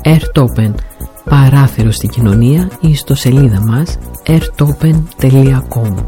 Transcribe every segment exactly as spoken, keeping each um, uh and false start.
AirTopen, παράθυρο στην κοινωνία, ή στο σελίδα μας airtopen τελεία com.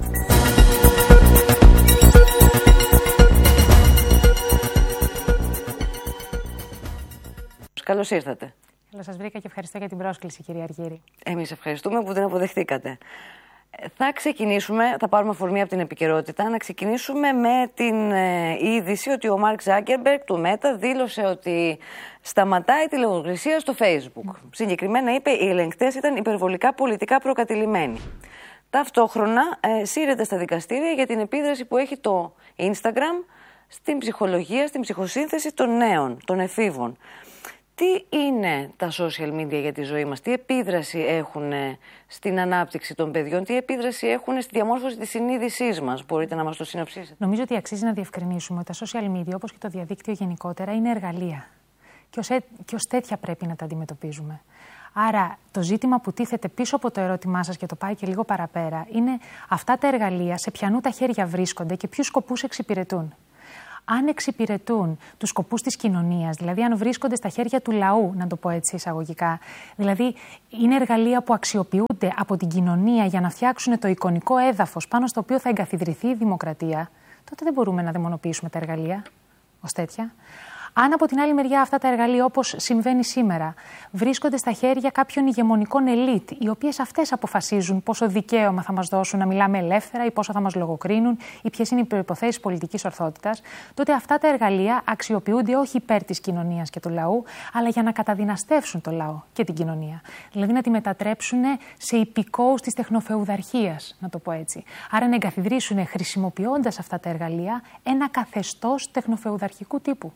Καλώς ήρθατε. Καλώς σας βρήκα και ευχαριστώ για την πρόσκληση, κυρία Αργύρη. Εμείς ευχαριστούμε που την αποδεχτήκατε. Θα ξεκινήσουμε, θα πάρουμε αφορμή από την επικαιρότητα, να ξεκινήσουμε με την ε, είδηση ότι ο Μάρκ Ζάκερμπεργκ του Μέτα δήλωσε ότι σταματάει τη λογοκρισία στο Facebook. Mm. Συγκεκριμένα είπε οι ελεγκτές ήταν υπερβολικά πολιτικά προκατηλημένοι. Ταυτόχρονα ε, σύρεται στα δικαστήρια για την επίδραση που έχει το Instagram στην ψυχολογία, στην ψυχοσύνθεση των νέων, των εφήβων. Τι είναι τα social media για τη ζωή μας, τι επίδραση έχουν στην ανάπτυξη των παιδιών, τι επίδραση έχουν στη διαμόρφωση της συνείδησής μας, μπορείτε να μας το συνοψίσετε? Νομίζω ότι αξίζει να διευκρινίσουμε ότι τα social media, όπως και το διαδίκτυο γενικότερα, είναι εργαλεία και ως, και ως τέτοια πρέπει να τα αντιμετωπίζουμε. Άρα το ζήτημα που τίθεται πίσω από το ερώτημά σας και το πάει και λίγο παραπέρα είναι αυτά τα εργαλεία σε ποιανού τα χέρια βρίσκονται και ποιους σκοπούς εξυπηρετούν. Αν εξυπηρετούν τους σκοπούς της κοινωνίας, δηλαδή αν βρίσκονται στα χέρια του λαού, να το πω έτσι εισαγωγικά, δηλαδή είναι εργαλεία που αξιοποιούνται από την κοινωνία για να φτιάξουν το εικονικό έδαφος πάνω στο οποίο θα εγκαθιδρυθεί η δημοκρατία, τότε δεν μπορούμε να δαιμονοποιήσουμε τα εργαλεία ως τέτοια. Αν από την άλλη μεριά αυτά τα εργαλεία, όπως συμβαίνει σήμερα, βρίσκονται στα χέρια κάποιων ηγεμονικών ελίτ, οι οποίες αυτές αποφασίζουν πόσο δικαίωμα θα μας δώσουν να μιλάμε ελεύθερα ή πόσο θα μας λογοκρίνουν ή ποιες είναι οι προϋποθέσεις πολιτικής ορθότητας, τότε αυτά τα εργαλεία αξιοποιούνται όχι υπέρ της κοινωνίας και του λαού, αλλά για να καταδυναστεύσουν το λαό και την κοινωνία. Δηλαδή να τη μετατρέψουν σε υπηκόους της τεχνοφεουδαρχίας, να το πω έτσι. Άρα να εγκαθιδρύσουν, χρησιμοποιώντας αυτά τα εργαλεία, ένα καθεστώς τεχνοφεουδαρχικού τύπου.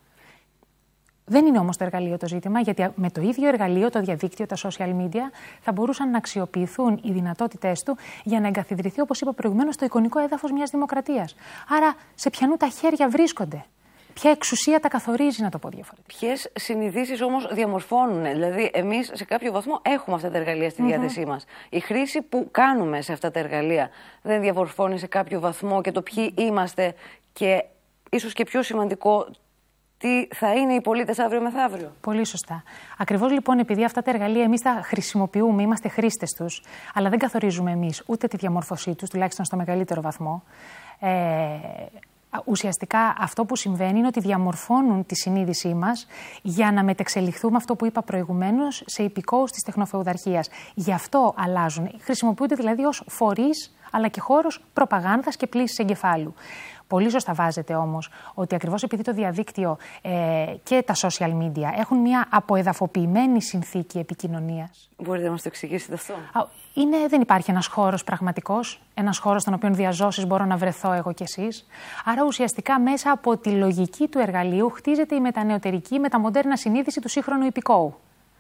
Δεν είναι όμως το εργαλείο το ζήτημα, γιατί με το ίδιο εργαλείο, το διαδίκτυο, τα social media, θα μπορούσαν να αξιοποιηθούν οι δυνατότητές του για να εγκαθιδρυθεί, όπως είπα προηγουμένως, το εικονικό έδαφος μιας δημοκρατίας. Άρα, σε ποιανού τα χέρια βρίσκονται, ποια εξουσία τα καθορίζει, να το πω διαφορετικά. Ποιες συνειδήσεις όμως διαμορφώνουν? Δηλαδή, εμείς σε κάποιο βαθμό έχουμε αυτά τα εργαλεία στη διάθεσή mm-hmm. μας. Η χρήση που κάνουμε σε αυτά τα εργαλεία δεν διαμορφώνει σε κάποιο βαθμό και το ποιοι είμαστε και ίσως και πιο σημαντικό, τι θα είναι οι πολίτες αύριο μεθαύριο? Πολύ σωστά. Ακριβώς λοιπόν, επειδή αυτά τα εργαλεία εμείς τα χρησιμοποιούμε, είμαστε χρήστες τους, αλλά δεν καθορίζουμε εμείς ούτε τη διαμόρφωσή τους, τουλάχιστον στο μεγαλύτερο βαθμό. Ε, ουσιαστικά αυτό που συμβαίνει είναι ότι διαμορφώνουν τη συνείδησή μας για να μετεξελιχθούμε, αυτό που είπα προηγουμένως, σε υπηκόους της τεχνοφεουδαρχίας. Γι' αυτό αλλάζουν. Χρησιμοποιούνται δηλαδή ως φορείς, αλλά και χώρος προπαγάνδας και πλύσης εγκεφάλου. Πολύ σωστά βάζετε όμως ότι ακριβώς επειδή το διαδίκτυο ε, και τα social media έχουν μια αποεδαφοποιημένη συνθήκη επικοινωνίας. Μπορείτε να μας το εξηγήσετε αυτό? Είναι, δεν υπάρχει ένας χώρος πραγματικός, ένας χώρος στον οποίο διαζώσεις μπορώ να βρεθώ εγώ κι εσείς. Άρα ουσιαστικά μέσα από τη λογική του εργαλείου χτίζεται η μετανεωτερική, μεταμοντέρνα συνείδηση του σύγχρονου υπηκόου.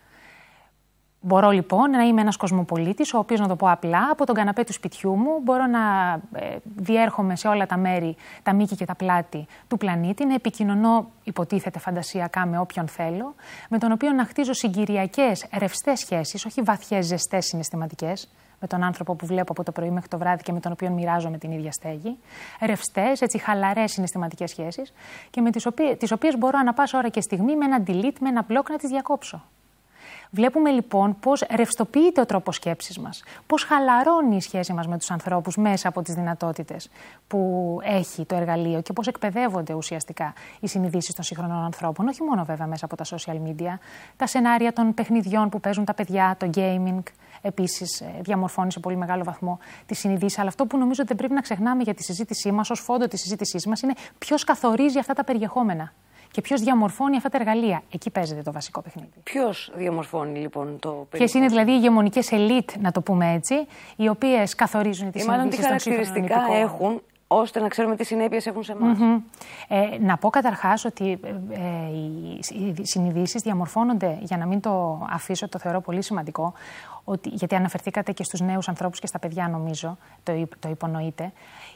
Μπορώ λοιπόν να είμαι ένας κοσμοπολίτης, ο οποίος, να το πω απλά, από τον καναπέ του σπιτιού μου μπορώ να ε, διέρχομαι σε όλα τα μέρη, τα μήκη και τα πλάτη του πλανήτη, να επικοινωνώ, υποτίθεται φαντασιακά, με όποιον θέλω, με τον οποίο να χτίζω συγκυριακές, ρευστές σχέσεις, όχι βαθιές, ζεστές συναισθηματικές, με τον άνθρωπο που βλέπω από το πρωί μέχρι το βράδυ και με τον οποίο μοιράζομαι την ίδια στέγη. Ρευστές, έτσι χαλαρές συναισθηματικές σχέσεις, και με τις οποίες, τις οποίες μπορώ ανά πάσα ώρα και στιγμή με ένα delete, με ένα block να τις διακόψω. Βλέπουμε λοιπόν πώς ρευστοποιείται ο τρόπος σκέψης μας, πώς χαλαρώνει η σχέση μας με τους ανθρώπους μέσα από τις δυνατότητες που έχει το εργαλείο και πώς εκπαιδεύονται ουσιαστικά οι συνειδήσεις των σύγχρονων ανθρώπων, όχι μόνο βέβαια μέσα από τα social media, τα σενάρια των παιχνιδιών που παίζουν τα παιδιά, το gaming, επίσης διαμορφώνει σε πολύ μεγάλο βαθμό τη συνειδήση. Αλλά αυτό που νομίζω ότι δεν πρέπει να ξεχνάμε για τη συζήτησή μας, ως φόντο της συζήτησής μας, είναι ποιος καθορίζει αυτά τα περιεχόμενα. Και ποιος διαμορφώνει αυτά τα εργαλεία. Εκεί παίζεται το βασικό παιχνίδι. Ποιος διαμορφώνει λοιπόν το περιεχόμενο? Ποιες είναι δηλαδή οι ηγεμονικές ελίτ, να το πούμε έτσι, οι οποίες καθορίζουν τις συνειδήσεις των σύγχρονων υπηκόων. Τι χαρακτηριστικά έχουν, ώστε να ξέρουμε τι συνέπειες έχουν σε εμάς? Mm-hmm. Ε, να πω καταρχάς ότι ε, ε, οι συνειδήσεις διαμορφώνονται, για να μην το αφήσω, το θεωρώ πολύ σημαντικό, ότι, γιατί αναφερθήκατε και στους νέους ανθρώπους και στα παιδιά, νομίζω, το, το υπονοείτε.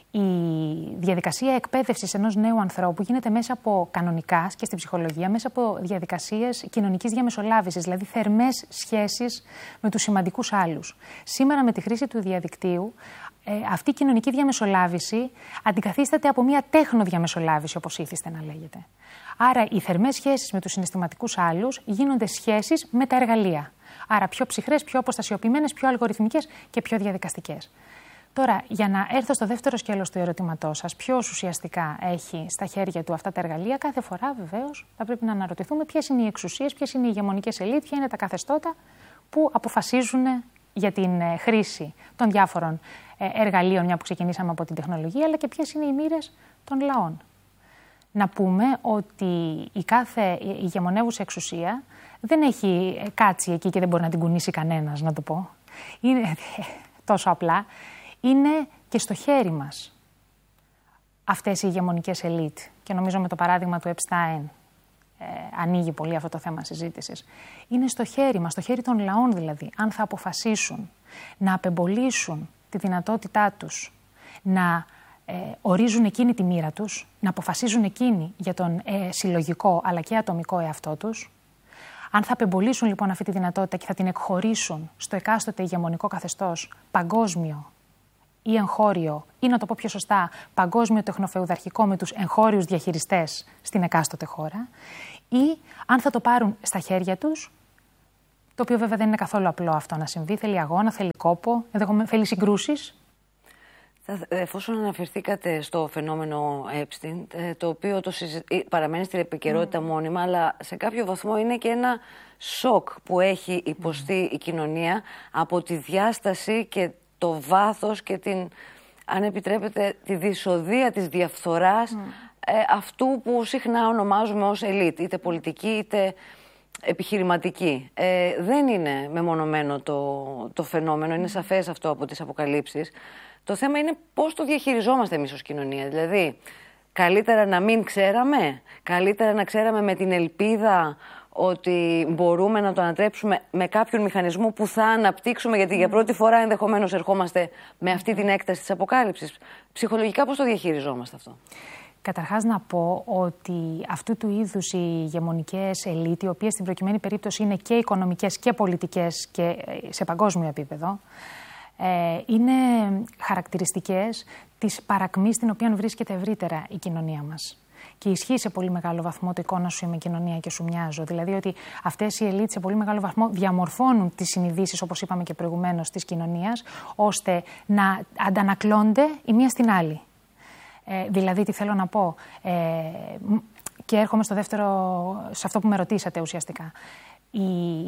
Η διαδικασία εκπαίδευσης ενός νέου ανθρώπου γίνεται μέσα από κανονικά και στην ψυχολογία, μέσα από διαδικασίες κοινωνικής διαμεσολάβησης, δηλαδή θερμές σχέσεις με τους σημαντικούς άλλους. Σήμερα, με τη χρήση του διαδικτύου, ε, αυτή η κοινωνική διαμεσολάβηση αντικαθίσταται από μια τέχνο διαμεσολάβηση, όπως ήθιστε να λέγεται. Άρα οι θερμές σχέσεις με τους συναισθηματικούς άλλους γίνονται σχέσεις με τα εργαλεία. Άρα πιο ψυχρές, πιο αποστασιοποιημένες, πιο αλγοριθμικές και πιο διαδικαστικές. Τώρα, για να έρθω στο δεύτερο σκέλος του ερωτήματός σας, ποιος ουσιαστικά έχει στα χέρια του αυτά τα εργαλεία, κάθε φορά βεβαίως θα πρέπει να αναρωτηθούμε ποιες είναι οι εξουσίες, ποιες είναι οι ηγεμονικές ελίτ, ποια είναι τα καθεστώτα που αποφασίζουν για την χρήση των διάφορων εργαλείων, μια που ξεκινήσαμε από την τεχνολογία, αλλά και ποιες είναι οι μοίρες των λαών. Να πούμε ότι η κάθε ηγεμονεύουσα εξουσία δεν έχει κάτσει εκεί και δεν μπορεί να την κουνήσει κανένας, να το πω. Είναι τόσο απλά. Είναι και στο χέρι μας αυτές οι ηγεμονικές ελίτ. Και νομίζω με το παράδειγμα του Epstein ε, ανοίγει πολύ αυτό το θέμα συζήτησης. Είναι στο χέρι μας, στο χέρι των λαών δηλαδή, αν θα αποφασίσουν να απεμπολίσουν τη δυνατότητά τους, να ε, ορίζουν εκείνη τη μοίρα τους, να αποφασίζουν εκείνοι για τον ε, συλλογικό αλλά και ατομικό εαυτό τους. Αν θα απεμπολίσουν λοιπόν αυτή τη δυνατότητα και θα την εκχωρήσουν στο εκάστοτε ηγεμονικό καθεστώς παγκόσμιο ή εγχώριο, ή να το πω πιο σωστά, παγκόσμιο τεχνοφεουδαρχικό με τους εγχώριους διαχειριστές στην εκάστοτε χώρα, ή αν θα το πάρουν στα χέρια τους, το οποίο βέβαια δεν είναι καθόλου απλό αυτό να συμβεί, θέλει αγώνα, θέλει κόπο, θέλει συγκρούσεις. Εφόσον αναφερθήκατε στο φαινόμενο Epstein, το οποίο το συζη... παραμένει στην επικαιρότητα mm. μόνιμα, αλλά σε κάποιο βαθμό είναι και ένα σοκ που έχει υποστεί mm. η κοινωνία από τη διάσταση και το βάθος και την, αν επιτρέπετε, τη δυσοδεία της διαφθοράς mm. ε, αυτού που συχνά ονομάζουμε ως ελίτ, είτε πολιτική είτε επιχειρηματική. Ε, δεν είναι μεμονωμένο το, το φαινόμενο, είναι σαφές αυτό από τις αποκαλύψεις. Το θέμα είναι πώς το διαχειριζόμαστε εμείς ως κοινωνία. Δηλαδή, καλύτερα να μην ξέραμε, καλύτερα να ξέραμε με την ελπίδα ότι μπορούμε να το ανατρέψουμε με κάποιον μηχανισμό που θα αναπτύξουμε, γιατί για πρώτη φορά ενδεχομένως ερχόμαστε με αυτή την έκταση της αποκάλυψης. Ψυχολογικά πώς το διαχειριζόμαστε αυτό? Καταρχάς να πω ότι αυτού του είδους οι ηγεμονικές ελίτ, οι οποίες στην προκειμένη περίπτωση είναι και οικονομικές και πολιτικές και σε παγκόσμιο επίπεδο, είναι χαρακτηριστικές της παρακμής στην οποία βρίσκεται ευρύτερα η κοινωνία μας. Και ισχύει σε πολύ μεγάλο βαθμό το εικόνα σου είμαι κοινωνία και σου μοιάζω. Δηλαδή ότι αυτές οι ελίτ σε πολύ μεγάλο βαθμό διαμορφώνουν τις συνειδήσεις, όπως είπαμε και προηγουμένως, της κοινωνίας, ώστε να αντανακλώνται η μία στην άλλη. Ε, δηλαδή, τι θέλω να πω, ε, και έρχομαι στο δεύτερο, σε αυτό που με ρωτήσατε ουσιαστικά. Η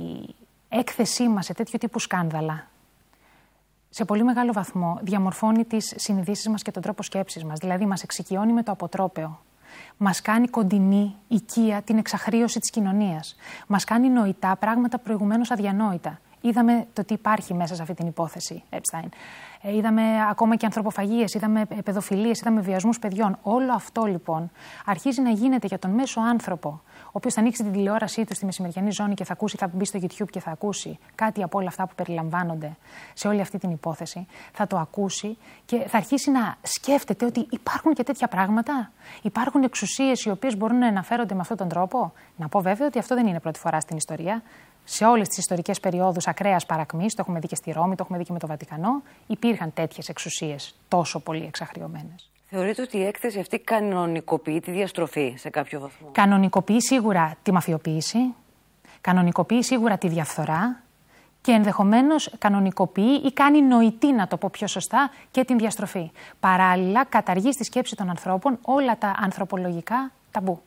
έκθεσή μας σε τέτοιο τύπου σκάνδαλα, σε πολύ μεγάλο βαθμό διαμορφώνει τις συνειδήσεις μας και τον τρόπο σκέψης μας. Δηλαδή, μας εξοικειώνει με το αποτρόπαιο. Μας κάνει κοντινή, οικία, την εξαχρίωση της κοινωνίας. Μας κάνει νοητά πράγματα προηγουμένως αδιανόητα. Είδαμε το τι υπάρχει μέσα σε αυτή την υπόθεση Epstein. Ε, είδαμε ακόμα και ανθρωποφαγίες, είδαμε παιδοφιλίες, είδαμε βιασμούς παιδιών. Όλο αυτό λοιπόν αρχίζει να γίνεται για τον μέσο άνθρωπο, ο οποίος θα ανοίξει την τηλεόρασή του στη μεσημεριανή ζώνη και θα ακούσει, θα μπει στο YouTube και θα ακούσει κάτι από όλα αυτά που περιλαμβάνονται σε όλη αυτή την υπόθεση. Θα το ακούσει και θα αρχίσει να σκέφτεται ότι υπάρχουν και τέτοια πράγματα. Υπάρχουν εξουσίες οι οποίες μπορούν να αναφέρονται με αυτόν τον τρόπο. Να πω βέβαια ότι αυτό δεν είναι πρώτη φορά στην ιστορία. Σε όλες τις ιστορικές περιόδους ακραίας παρακμής, το έχουμε δει και στη Ρώμη, το έχουμε δει και με το Βατικανό, υπήρχαν τέτοιες εξουσίες τόσο πολύ εξαχριωμένες. Θεωρείτε ότι η έκθεση αυτή κανονικοποιεί τη διαστροφή σε κάποιο βαθμό? Κανονικοποιεί σίγουρα τη μαφιοποίηση, κανονικοποιεί σίγουρα τη διαφθορά και ενδεχομένως κανονικοποιεί ή κάνει νοητή, να το πω πιο σωστά, και την διαστροφή. Παράλληλα, καταργεί στη σκέψη των ανθρώπων όλα τα ανθρωπολογικά ταμπού.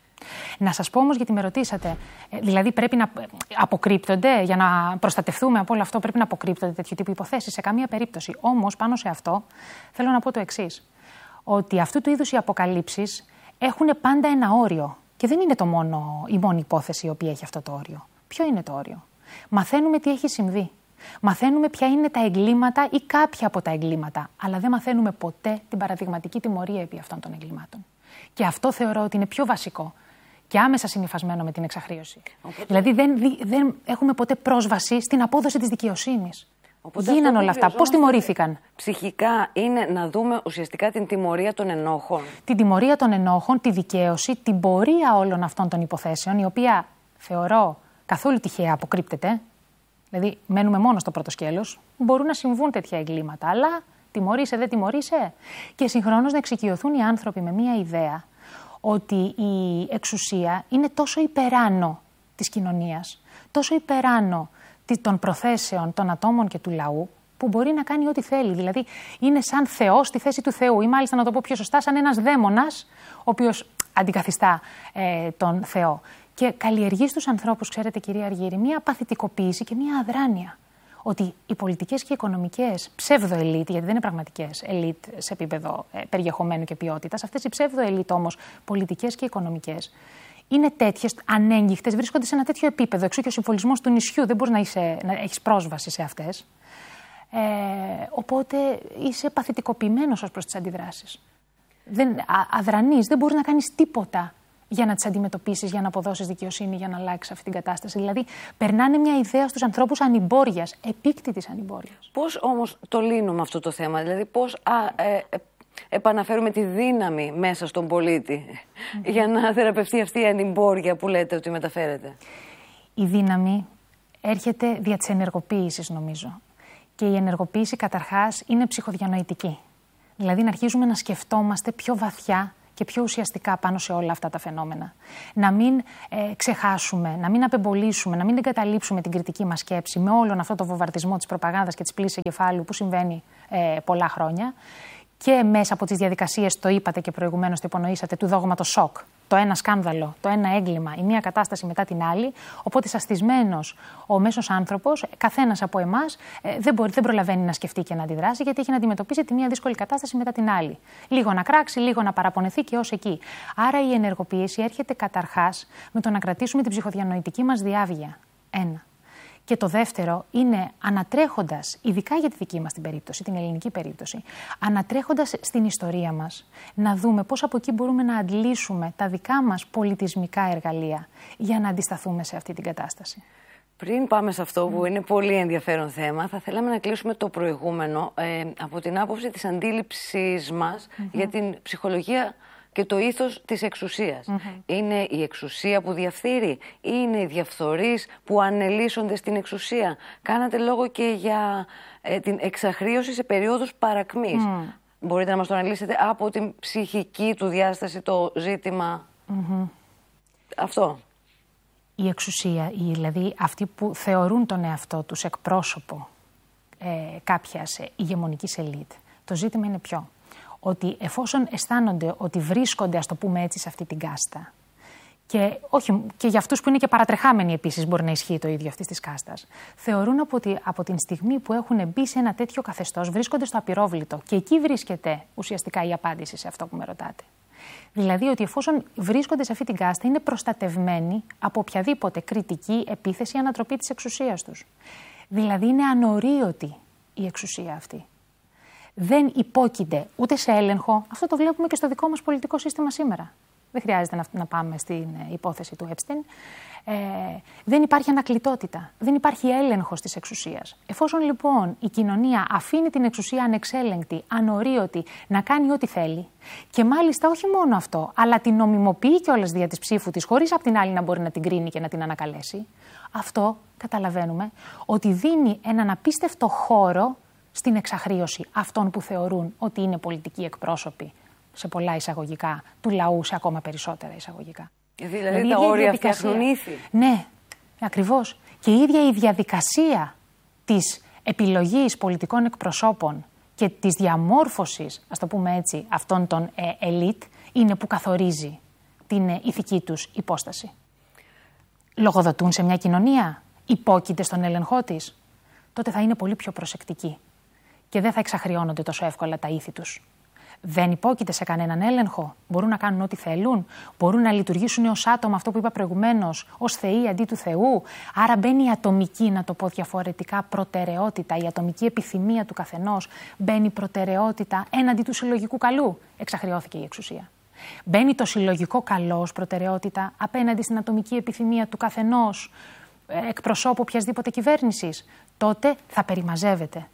Να σας πω όμως, γιατί με ρωτήσατε, δηλαδή πρέπει να αποκρύπτονται, για να προστατευτούμε από όλο αυτό, πρέπει να αποκρύπτονται τέτοιου τύπου υποθέσεις? Σε καμία περίπτωση. Όμως, πάνω σε αυτό, θέλω να πω το εξής. Ότι αυτού του είδους οι αποκαλύψεις έχουν πάντα ένα όριο. Και δεν είναι το μόνο, η μόνη υπόθεση η οποία έχει αυτό το όριο. Ποιο είναι το όριο? Μαθαίνουμε τι έχει συμβεί. Μαθαίνουμε ποια είναι τα εγκλήματα ή κάποια από τα εγκλήματα. Αλλά δεν μαθαίνουμε ποτέ την παραδειγματική τιμωρία επί αυτών των εγκλημάτων. Και αυτό θεωρώ ότι είναι πιο βασικό και άμεσα συνυφασμένο με την εξαχρίωση. Οπότε... Δηλαδή δεν, δεν έχουμε ποτέ πρόσβαση στην απόδοση της δικαιοσύνης. Οπότε γίναν όλα αυτά. Πώς τιμωρήθηκαν? Ψυχικά είναι να δούμε ουσιαστικά την τιμωρία των ενόχων. Την τιμωρία των ενόχων, τη δικαίωση, την πορεία όλων αυτών των υποθέσεων, η οποία θεωρώ καθόλου τυχαία αποκρύπτεται. Δηλαδή μένουμε μόνο στο πρώτο σκέλος. Μπορούν να συμβούν τέτοια εγκλήματα, αλλά τιμωρείσαι, δεν τιμωρείσαι. Και συγχρόνως να εξοικειωθούν οι άνθρωποι με μία ιδέα ότι η εξουσία είναι τόσο υπεράνω της κοινωνίας, τόσο υπεράνω των προθέσεων των ατόμων και του λαού, που μπορεί να κάνει ό,τι θέλει. Δηλαδή, είναι σαν Θεός στη θέση του Θεού, ή μάλιστα, να το πω πιο σωστά, σαν ένας δαίμονας, ο οποίος αντικαθιστά ε, τον Θεό. Και καλλιεργεί στους ανθρώπους, ξέρετε, κυρία Αργύρη, μία παθητικοποίηση και μία αδράνεια. Ότι οι πολιτικές και οι οικονομικές ψεύδο-ελίτ, γιατί δεν είναι πραγματικές ελίτ σε επίπεδο ε, περιεχομένου και ποιότητας, αυτές οι ψεύδο-ελίτ όμως, πολιτικές και οικονομικές, είναι τέτοιες, ανέγγιχτες, βρίσκονται σε ένα τέτοιο επίπεδο. Εξού και ο συμβολισμός του νησιού, δεν μπορείς να, είσαι, να έχεις πρόσβαση σε αυτές. Ε, οπότε είσαι παθητικοποιημένος ως προς τις αντιδράσεις. Δεν, α, αδρανής, δεν μπορείς να κάνεις τίποτα για να τις αντιμετωπίσεις, για να αποδώσεις δικαιοσύνη, για να αλλάξεις αυτή την κατάσταση. Δηλαδή, περνάνε μια ιδέα στους ανθρώπους ανημπόριας, επίκτητης ανημπόριας. Πώς όμως το λύνουμε αυτό το θέμα, δηλαδή πώς α, ε, ε, επαναφέρουμε τη δύναμη μέσα στον πολίτη mm-hmm. για να θεραπευτεί αυτή η ανημπόρια που λέτε ότι μεταφέρεται? Η δύναμη έρχεται δια της ενεργοποίησης, νομίζω. Και η ενεργοποίηση καταρχάς είναι ψυχοδιανοητική. Δηλαδή να αρχίζουμε να σκεφτόμαστε πιο βαθιά και πιο ουσιαστικά πάνω σε όλα αυτά τα φαινόμενα. Να μην ε, ξεχάσουμε, να μην απεμπολίσουμε, να μην εγκαταλείψουμε την κριτική μας σκέψη με όλον αυτό το βομβαρδισμό της προπαγάνδας και της πλύσης εγκεφάλου που συμβαίνει ε, πολλά χρόνια. Και μέσα από τις διαδικασίες, το είπατε και προηγουμένως, το υπονοήσατε, του δόγματος σοκ. Το ένα σκάνδαλο, το ένα έγκλημα, η μία κατάσταση μετά την άλλη. Οπότε, σαστισμένος ο μέσος άνθρωπος, καθένας από εμάς, ε, δεν, μπορεί, δεν προλαβαίνει να σκεφτεί και να αντιδράσει, γιατί έχει να αντιμετωπίσει τη μία δύσκολη κατάσταση μετά την άλλη. Λίγο να κράξει, λίγο να παραπονεθεί και ως εκεί. Άρα, η ενεργοποίηση έρχεται καταρχάς με το να κρατήσουμε την ψυχοδιανοητική μας διάβγεια. Ένα. Και το δεύτερο είναι ανατρέχοντας, ειδικά για τη δική μας την περίπτωση, την ελληνική περίπτωση, ανατρέχοντας στην ιστορία μας, να δούμε πώς από εκεί μπορούμε να αντλήσουμε τα δικά μας πολιτισμικά εργαλεία για να αντισταθούμε σε αυτή την κατάσταση. Πριν πάμε σε αυτό που είναι πολύ ενδιαφέρον θέμα, θα θέλαμε να κλείσουμε το προηγούμενο ε, από την άποψη της αντίληψης μας mm-hmm. για την ψυχολογία και το ήθος της εξουσίας. Mm-hmm. Είναι η εξουσία που διαφθείρει ή είναι οι διαφθορείς που ανελίσσονται στην εξουσία? Κάνατε λόγο και για ε, την εξαχρίωση σε περίοδους παρακμής. Mm. Μπορείτε να μας το αναλύσετε από την ψυχική του διάσταση το ζήτημα mm-hmm. αυτό? Η εξουσία, δηλαδή αυτοί που θεωρούν τον εαυτό τους εκπρόσωπο ε, κάποιας ηγεμονικής ελίτ, το ζήτημα είναι ποιο? Ότι εφόσον αισθάνονται ότι βρίσκονται, ας το πούμε έτσι, σε αυτή την κάστα, και, όχι, και για αυτούς που είναι και παρατρεχάμενοι επίσης μπορεί να ισχύει το ίδιο αυτής της κάστας, θεωρούν από, ότι, από την στιγμή που έχουν μπει σε ένα τέτοιο καθεστώς βρίσκονται στο απειρόβλητο. Και εκεί βρίσκεται ουσιαστικά η απάντηση σε αυτό που με ρωτάτε. Δηλαδή ότι εφόσον βρίσκονται σε αυτή την κάστα είναι προστατευμένοι από οποιαδήποτε κριτική, επίθεση ή ανατροπή της εξουσίας τους. Δηλαδή είναι ανορίωτη η εξουσία αυτή. Δεν υπόκεινται ούτε σε έλεγχο. Αυτό το βλέπουμε και στο δικό μας πολιτικό σύστημα σήμερα. Δεν χρειάζεται να, να πάμε στην υπόθεση του Epstein. Ε, δεν υπάρχει ανακλητότητα. Δεν υπάρχει έλεγχος της εξουσίας. Εφόσον λοιπόν η κοινωνία αφήνει την εξουσία ανεξέλεγκτη, ανορίωτη, να κάνει ό,τι θέλει, και μάλιστα όχι μόνο αυτό, αλλά την νομιμοποιεί κιόλας δια της ψήφου της, χωρίς απ' την άλλη να μπορεί να την κρίνει και να την ανακαλέσει, αυτό καταλαβαίνουμε ότι δίνει έναν απίστευτο χώρο στην εξαχρίωση αυτών που θεωρούν ότι είναι πολιτικοί εκπρόσωποι, σε πολλά εισαγωγικά, του λαού, σε ακόμα περισσότερα εισαγωγικά. Δηλαδή, δηλαδή τα όρια φτιάχνουν ήθη. Ναι, ακριβώς. Και η ίδια η διαδικασία της επιλογής πολιτικών εκπροσώπων και της διαμόρφωσης, ας το πούμε έτσι, αυτών των ε, ελίτ, είναι που καθορίζει την ε, ηθική τους υπόσταση. Λογοδοτούν σε μια κοινωνία, υπόκειται στον έλεγχό της, τότε θα είναι πολύ πιο προσεκτικοί και δεν θα εξαχριώνονται τόσο εύκολα τα ήθη τους. Δεν υπόκειται σε κανέναν έλεγχο. Μπορούν να κάνουν ό,τι θέλουν. Μπορούν να λειτουργήσουν ως άτομα, αυτό που είπα προηγουμένως, ως θεοί αντί του Θεού. Άρα μπαίνει η ατομική, να το πω διαφορετικά, προτεραιότητα, η ατομική επιθυμία του καθενός. Μπαίνει προτεραιότητα έναντι του συλλογικού καλού. Εξαχριώθηκε η εξουσία. Μπαίνει το συλλογικό καλό ως προτεραιότητα απέναντι στην ατομική επιθυμία του καθενός, εκπροσώπου οποιασδήποτε κυβέρνησης. Τότε θα περιμαζεύεται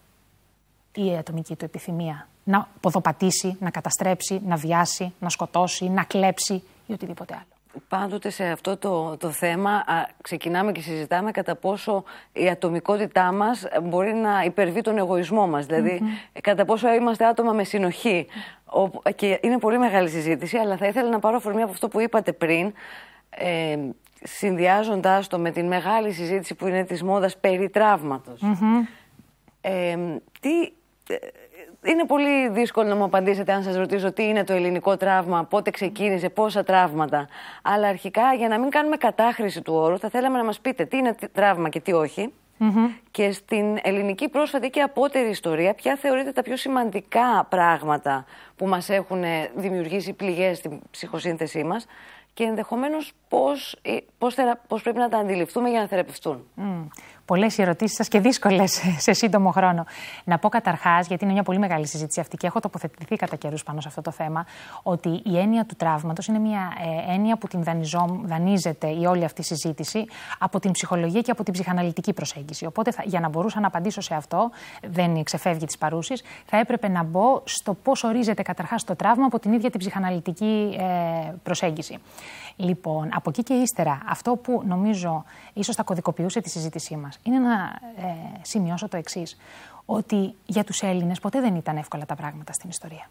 η ατομική του επιθυμία. Να ποδοπατήσει, να καταστρέψει, να βιάσει, να σκοτώσει, να κλέψει ή οτιδήποτε άλλο. πάντοτε σε αυτό το, το θέμα α, ξεκινάμε και συζητάμε κατά πόσο η ατομικότητά μας μπορεί να υπερβεί τον εγωισμό μας. Δηλαδή, mm-hmm. κατά πόσο είμαστε άτομα με συνοχή. Ο, και είναι πολύ μεγάλη συζήτηση, αλλά θα ήθελα να πάρω αφορμή από αυτό που είπατε πριν, ε, συνδυάζοντας το με την μεγάλη συζήτηση που είναι της μόδας περί τραύματος. Mm-hmm. Ε, τι... Είναι πολύ δύσκολο να μου απαντήσετε αν σας ρωτήσω τι είναι το ελληνικό τραύμα, πότε ξεκίνησε, πόσα τραύματα. Αλλά αρχικά, για να μην κάνουμε κατάχρηση του όρου, θα θέλαμε να μας πείτε τι είναι τραύμα και τι όχι. Mm-hmm. Και στην ελληνική πρόσφατη και απότερη ιστορία, ποια θεωρείτε τα πιο σημαντικά πράγματα που μας έχουν δημιουργήσει πληγές στην ψυχοσύνθεσή μας και ενδεχομένως πώς, πώς, θερα, πώς πρέπει να τα αντιληφθούμε για να θεραπευτούν. Mm. Πολλές οι ερωτήσεις σας και δύσκολες σε σύντομο χρόνο. Να πω καταρχάς, γιατί είναι μια πολύ μεγάλη συζήτηση αυτή και έχω τοποθετηθεί κατά καιρούς πάνω σε αυτό το θέμα, ότι η έννοια του τραύματος είναι μια ε, έννοια που την δανειζό, δανείζεται η όλη αυτή η συζήτηση από την ψυχολογία και από την ψυχαναλυτική προσέγγιση. Οπότε, θα, για να μπορούσα να απαντήσω σε αυτό, δεν ξεφεύγει της παρούσης, θα έπρεπε να μπω στο πώς ορίζεται καταρχάς το τραύμα από την ίδια την ψυχαναλυτική ε, προσέγγιση. Λοιπόν, από εκεί και ύστερα, αυτό που νομίζω ίσως θα κωδικοποιούσε τη συζήτησή μας είναι να ε, σημειώσω το εξής, ότι για τους Έλληνες ποτέ δεν ήταν εύκολα τα πράγματα στην ιστορία.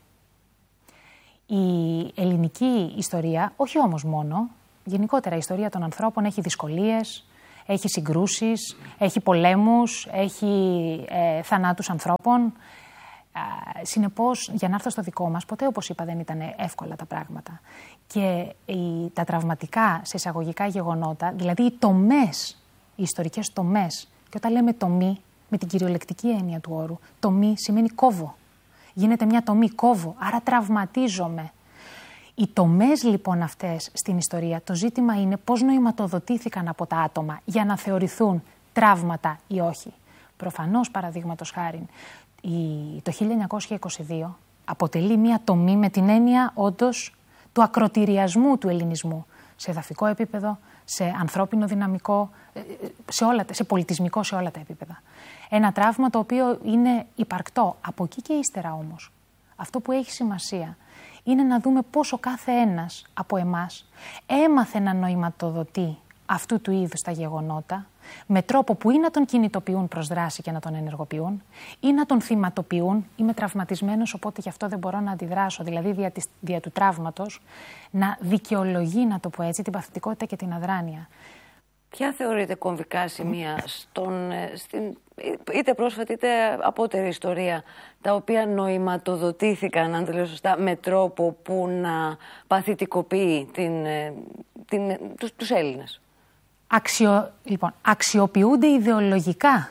Η ελληνική ιστορία, όχι όμως μόνο, γενικότερα η ιστορία των ανθρώπων έχει δυσκολίες, έχει συγκρούσεις, έχει πολέμους, έχει ε, θανάτους ανθρώπων. Συνεπώς, για να έρθω στο δικό μας, ποτέ, όπως είπα, δεν ήταν εύκολα τα πράγματα. Και οι, τα τραυματικά σε εισαγωγικά γεγονότα, δηλαδή οι τομές, οι ιστορικές τομές, και όταν λέμε τομή, με την κυριολεκτική έννοια του όρου, τομή σημαίνει κόβω. Γίνεται μια τομή, κόβω, άρα τραυματίζομαι. Οι τομές λοιπόν αυτές στην ιστορία, το ζήτημα είναι πώς νοηματοδοτήθηκαν από τα άτομα για να θεωρηθούν τραύματα ή όχι. Προφανώς, παραδείγματος χάριν, το χίλια εννιακόσια είκοσι δύο αποτελεί μια τομή με την έννοια όντως του ακροτηριασμού του ελληνισμού σε εδαφικό επίπεδο, σε ανθρώπινο δυναμικό, σε, όλα, σε πολιτισμικό, σε όλα τα επίπεδα. Ένα τραύμα το οποίο είναι υπαρκτό. Από εκεί και ύστερα όμως, αυτό που έχει σημασία είναι να δούμε πόσο κάθε ένας από εμάς έμαθε να νοηματοδοτεί αυτού του είδους τα γεγονότα με τρόπο που ή να τον κινητοποιούν προς δράση και να τον ενεργοποιούν ή να τον θυματοποιούν. Είμαι τραυματισμένος, οπότε γι' αυτό δεν μπορώ να αντιδράσω. Δηλαδή, δια, της, δια του τραύματος, να δικαιολογεί, να το πω έτσι, την παθητικότητα και την αδράνεια. Ποια θεωρείτε κομβικά σημεία στον, στην είτε πρόσφατη είτε απότερη ιστορία, τα οποία νοηματοδοτήθηκαν, αν το λέω σωστά, με τρόπο που να παθητικοποιεί την, την, τους, τους Έλληνες? Αξιο, λοιπόν, αξιοποιούνται ιδεολογικά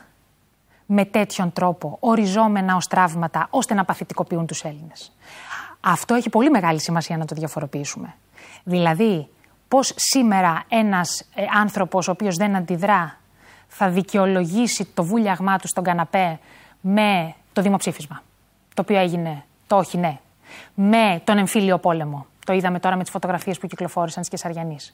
με τέτοιον τρόπο, οριζόμενα ως τραύματα, ώστε να παθητικοποιούν τους Έλληνες. Αυτό έχει πολύ μεγάλη σημασία να το διαφοροποιήσουμε. Δηλαδή, πώς σήμερα ένας ε, άνθρωπος ο οποίος δεν αντιδρά θα δικαιολογήσει το βούλιαγμά του στον καναπέ με το δημοψήφισμα, το οποίο έγινε το όχι ναι, με τον εμφύλιο πόλεμο, το είδαμε τώρα με τις φωτογραφίες που κυκλοφόρησαν της Κεσαριανής,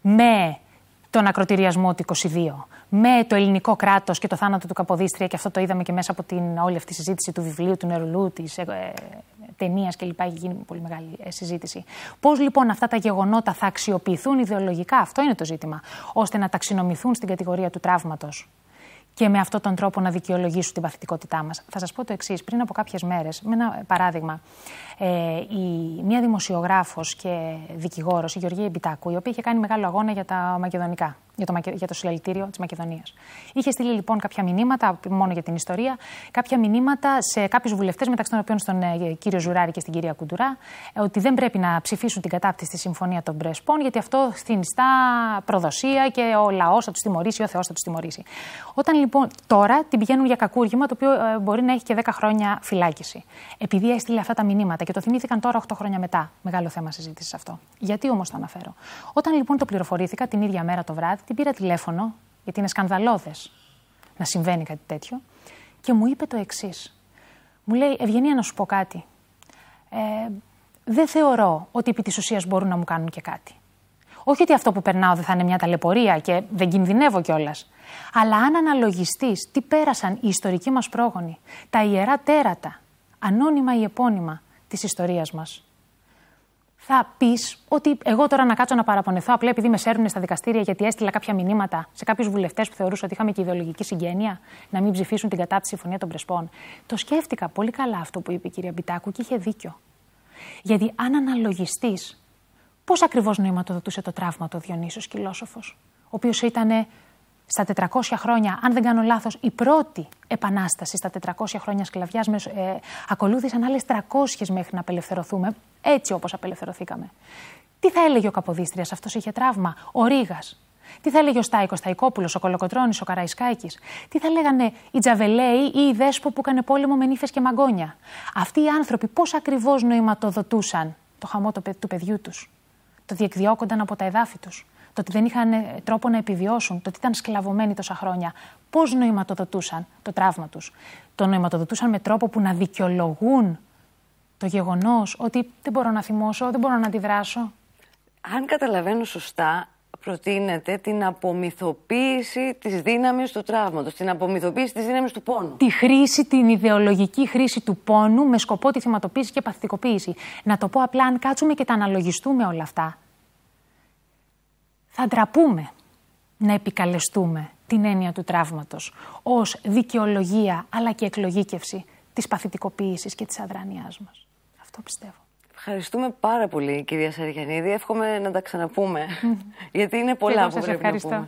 με τον ακροτηριασμό του είκοσι δύο, με το ελληνικό κράτος και το θάνατο του Καποδίστρια, και αυτό το είδαμε και μέσα από την όλη αυτή τη συζήτηση του βιβλίου, του Νερουλού, της ε, ταινίας κλπ. Έχει γίνει πολύ μεγάλη ε, συζήτηση. Πώς λοιπόν αυτά τα γεγονότα θα αξιοποιηθούν ιδεολογικά, αυτό είναι το ζήτημα, ώστε να ταξινομηθούν στην κατηγορία του τραύματος και με αυτόν τον τρόπο να δικαιολογήσουν την παθητικότητά μας. Θα σας πω το εξής. Πριν από κάποιες μέρες, με ένα παράδειγμα, ε, η, μια δημοσιογράφος και δικηγόρος, η Γεωργία Μπιτάκου, η οποία είχε κάνει μεγάλο αγώνα για τα μακεδονικά, για το, για το συλλαλητήριο της Μακεδονίας. Είχε στείλει λοιπόν κάποια μηνύματα, μόνο για την ιστορία, κάποια μηνύματα σε κάποιους βουλευτές, μεταξύ των οποίων στον ε, κύριο Ζουράρη και στην κυρία Κουντουρά, ε, ότι δεν πρέπει να ψηφίσουν την κατάπτυστη στη Συμφωνία των Πρεσπών, γιατί αυτό συνιστά προδοσία και ο λαός θα τους τιμωρήσει, ο Θεός θα τους τιμωρήσει. Όταν λοιπόν τώρα την πηγαίνουν για κακούργημα, το οποίο ε, μπορεί να έχει και δέκα χρόνια φυλάκιση. Επειδή έστειλε αυτά τα μηνύματα και το θυμήθηκαν τώρα οκτώ χρόνια μετά. Μεγάλο θέμα συζήτησης αυτό. Γιατί όμως το αναφέρω? Όταν λοιπόν το πληροφορήθηκα την ίδια μέρα το βράδυ, την πήρα τηλέφωνο, γιατί είναι σκανδαλώδες να συμβαίνει κάτι τέτοιο, και μου είπε το εξής. Μου λέει, Ευγενία, να σου πω κάτι. Ε, δεν θεωρώ ότι επί της ουσίας μπορούν να μου κάνουν και κάτι. Όχι ότι αυτό που περνάω δεν θα είναι μια ταλαιπωρία και δεν κινδυνεύω κιόλας. Αλλά αν αναλογιστείς τι πέρασαν οι ιστορικοί μας πρόγονοι, τα ιερά τέρατα, ανώνυμα ή επώνυμα της ιστορίας μας, θα θα πεις ότι εγώ τώρα να κάτσω να παραπονεθώ απλά επειδή με σέρνουν στα δικαστήρια γιατί έστειλα κάποια μηνύματα σε κάποιους βουλευτές που θεωρούσα ότι είχαμε και ιδεολογική συγγένεια να μην ψηφίσουν την κατά τη Συμφωνία των Πρεσπών. Το σκέφτηκα πολύ καλά αυτό που είπε η κυρία Μπιτάκου και είχε δίκιο. Γιατί αν αναλογιστείς πώς ακριβώς νοηματοδοτούσε το τραύμα του ο Διονύσιος Κυλόσοφος, ο οποίος ήταν στα τετρακόσια χρόνια, αν δεν κάνω λάθος, η πρώτη επανάσταση στα τετρακόσια χρόνια σκλαβιάς, ε, ακολούθησαν άλλες τριακόσιες μέχρι να απελευθερωθούμε, έτσι όπως απελευθερωθήκαμε. Τι θα έλεγε ο Καποδίστριας, αυτός είχε τραύμα, ο Ρήγας. Τι θα έλεγε ο Στάικος Σταϊκόπουλος, ο Κολοκοτρώνης, ο Καραϊσκάκης. Τι θα λέγανε οι Τζαβελέοι ή οι Δέσπο που έκανε πόλεμο με νύφες και μαγκόνια. Αυτοί οι άνθρωποι πώς ακριβώς νοηματοδοτούσαν το χαμό του παιδιού τους, το διεκδιώκονταν από τα εδάφη τους, το ότι δεν είχαν τρόπο να επιβιώσουν, το ότι ήταν σκλαβωμένοι τόσα χρόνια. Πώς νοηματοδοτούσαν το τραύμα τους? Το νοηματοδοτούσαν με τρόπο που να δικαιολογούν το γεγονός ότι δεν μπορώ να θυμώσω, δεν μπορώ να αντιδράσω. Αν καταλαβαίνω σωστά, προτείνεται την απομυθοποίηση της δύναμης του τραύματος, την απομυθοποίηση της δύναμης του πόνου. Τη χρήση, την ιδεολογική χρήση του πόνου με σκοπό τη θυματοποίηση και παθητικοποίηση. Να το πω απλά, αν κάτσουμε και τα αναλογιστούμε όλα αυτά, θα ντραπούμε να επικαλεστούμε την έννοια του τραύματος ως δικαιολογία αλλά και εκλογήκευση της παθητικοποίησης και της αδράνειάς μας. Αυτό πιστεύω. Ευχαριστούμε πάρα πολύ, κυρία Σαρικιανίδη. Εύχομαι να τα ξαναπούμε, γιατί είναι πολλά που πρέπει ευχαριστώ. να πούμε.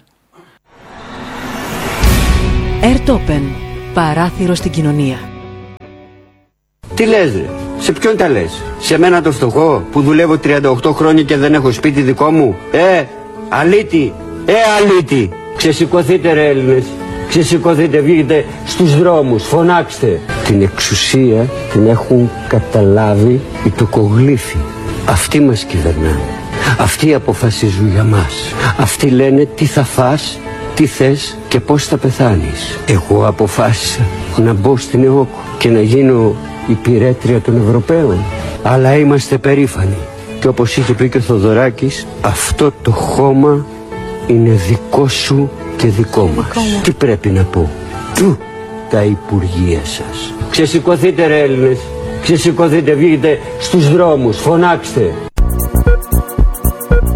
Airtopen. Παράθυρο στην κοινωνία. Τι λες ρε, σε ποιον τα λες? Σε μένα το φτωχό που δουλεύω τριάντα οκτώ χρόνια και δεν έχω σπίτι δικό μου? Ε, αλήτη, ε αλήτη. Ξεσηκωθείτε ρε Έλληνες, ξεσηκωθείτε, βγείτε στους δρόμους, φωνάξτε. Την εξουσία την έχουν καταλάβει οι τοκογλύφοι. Αυτοί μας κυβερνάνε. Αυτοί αποφασίζουν για μας. Αυτοί λένε τι θα φας, τι θες και πώς θα πεθάνεις. Εγώ αποφάσισα να μπω στην ΕΟΚ και να γίνω υπηρέτρια των Ευρωπαίων. Αλλά είμαστε περήφανοι. Και όπως είχε πει και ο Θοδωράκης, αυτό το χώμα είναι δικό σου και δικό μας. Τι πρέπει να πω? Του τα υπουργεία σας. Ξεσηκωθείτε ρε Έλληνες, ξεσηκωθείτε, βγείτε στους δρόμους, φωνάξτε.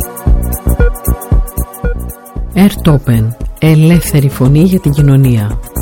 Airtopen. Ελεύθερη φωνή για την κοινωνία.